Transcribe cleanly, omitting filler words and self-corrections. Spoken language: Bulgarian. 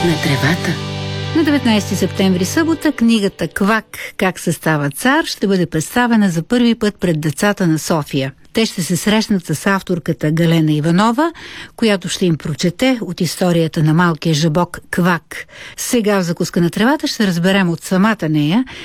на тревата. На 19 септември събота книгата «Квак. Как се става цар» ще бъде представена за първи път пред децата на София. Те ще се срещнат с авторката Галена Иванова, която ще им прочете от историята на малкия жабок Квак. Сега в закуска на тревата ще разберем от самата нея